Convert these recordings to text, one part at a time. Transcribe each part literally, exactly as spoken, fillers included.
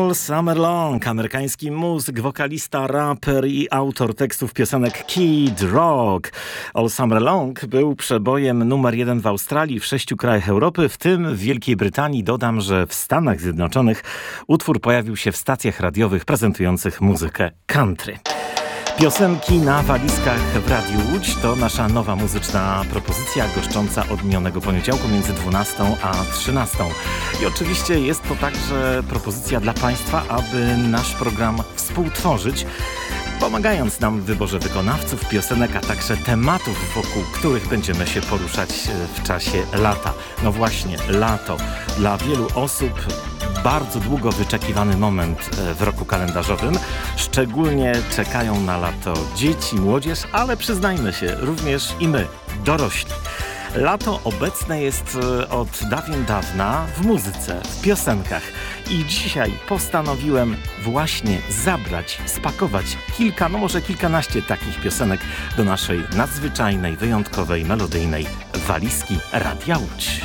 All Summer Long, amerykański muzyk, wokalista, raper i autor tekstów piosenek Kid Rock. All Summer Long był przebojem numer jeden w Australii, w sześciu krajach Europy, w tym w Wielkiej Brytanii. Dodam, że w Stanach Zjednoczonych utwór pojawił się w stacjach radiowych prezentujących muzykę country. Piosenki na walizkach w Radiu Łódź to nasza nowa muzyczna propozycja goszcząca od minionego poniedziałku między dwunastą a trzynastą. I oczywiście jest to także propozycja dla Państwa, aby nasz program współtworzyć, pomagając nam w wyborze wykonawców, piosenek, a także tematów, wokół których będziemy się poruszać w czasie lata. No właśnie, lato. Dla wielu osób bardzo długo wyczekiwany moment w roku kalendarzowym. Szczególnie czekają na lato dzieci, młodzież, ale przyznajmy się, również i my, dorośli. Lato obecne jest od dawien dawna w muzyce, w piosenkach. I dzisiaj postanowiłem właśnie zabrać, spakować kilka, no może kilkanaście takich piosenek do naszej nadzwyczajnej, wyjątkowej, melodyjnej walizki Radia Łódź.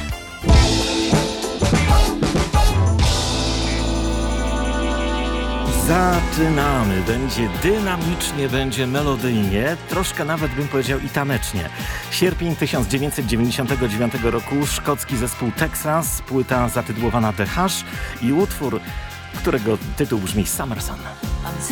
Zaczynamy. Będzie dynamicznie, będzie melodyjnie, troszkę nawet bym powiedział i tanecznie. Sierpień tysiąc dziewięćset dziewięćdziesiątego dziewiątego roku, szkocki zespół Texas, płyta zatytułowana The Hush i utwór, którego tytuł brzmi Summer Sun.